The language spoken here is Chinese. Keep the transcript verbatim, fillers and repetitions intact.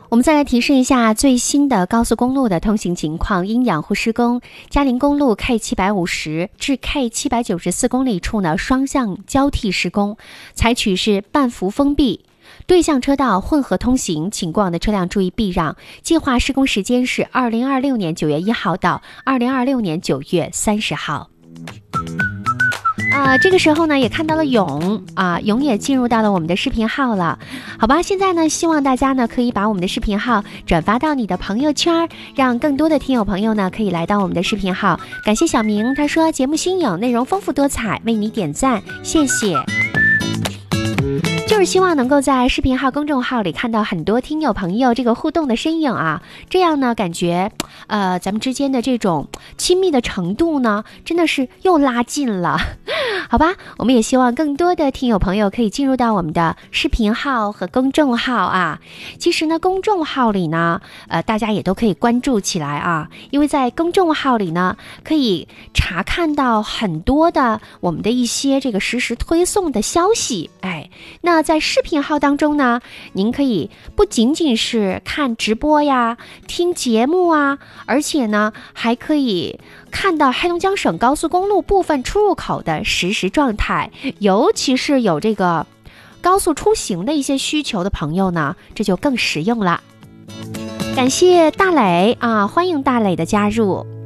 我们再来提示一下最新的高速公路的通行情况。因养护施工，嘉陵公路 K 七百五十 至 K 七百九十四公里处呢双向交替施工，采取是半幅封闭，对向车道混合通行，请过往的车辆注意避让。计划施工时间是二零二六年九月一号到二零二六年九月三十号。啊、呃，这个时候呢，也看到了勇啊，勇也进入到了我们的视频号了，好吧？现在呢，希望大家呢可以把我们的视频号转发到你的朋友圈，让更多的听友朋友呢可以来到我们的视频号。感谢小明，他说节目新颖，内容丰富多彩，为你点赞，谢谢。就是希望能够在视频号公众号里看到很多听友朋友这个互动的身影啊，这样呢感觉呃咱们之间的这种亲密的程度呢真的是又拉近了。好吧，我们也希望更多的听友朋友可以进入到我们的视频号和公众号啊。其实呢公众号里呢呃大家也都可以关注起来啊，因为在公众号里呢可以查看到很多的我们的一些这个实时推送的消息。哎，那在视频号当中呢，您可以不仅仅是看直播呀、听节目啊，而且呢还可以看到黑龙江省高速公路部分出入口的实时状态，尤其是有这个高速出行的一些需求的朋友呢，这就更实用了。感谢大磊啊，欢迎大磊的加入。